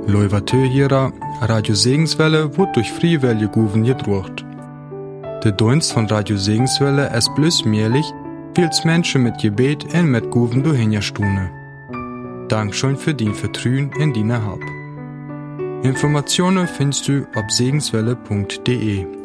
Leuvatö hierer, Radio Segenswelle wird durch Friewelle Guven gedruckt. Der Dienst von Radio Segenswelle ist bloß möglich, weil's Menschen mit Gebet und mit Guven durchhinterstune. Dankeschön für dein Vertrauen in deine Hab. Informationen findest du auf segenswelle.de.